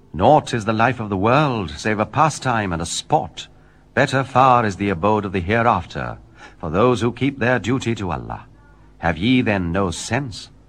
Naught is the life of the world, save a pastime and a sport. Better far is the abode of the hereafter, for those who keep their duty to Allah. Have ye then no sense?